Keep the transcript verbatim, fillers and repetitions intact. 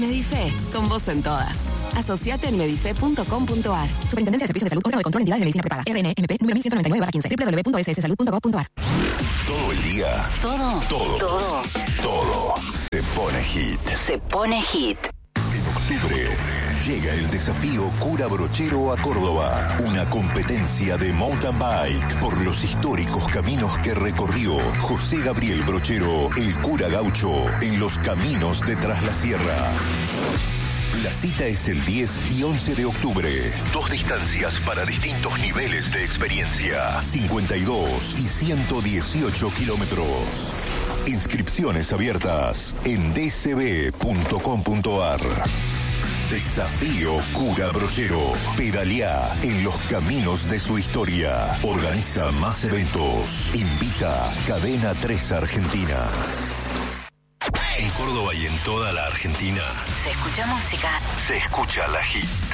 Medife, con vos en todas. Asociate en medife punto com punto a r. Superintendencia de Servicios de Salud, órgano de control de entidades de medicina prepaga. R N M P número mil ciento noventa y nueve barra quince. doble u doble u doble u punto s s salud punto gov punto a r. Todo el día. Todo. Todo. Todo. Todo. Se pone hit. Se pone hit. En octubre llega el desafío Cura Brochero a Córdoba. Una competencia de mountain bike por los históricos caminos que recorrió José Gabriel Brochero, el cura gaucho, en los caminos de Tras la Sierra. La cita es el diez y once de octubre. Dos distancias para distintos niveles de experiencia. cincuenta y dos y ciento dieciocho kilómetros. Inscripciones abiertas en d c b punto com punto a r. Desafío Cura Brochero. Pedaleá en los caminos de su historia. Organiza más eventos. Invita Cadena tres Argentina. En Córdoba y en toda la Argentina Se escucha música. se escucha la hit.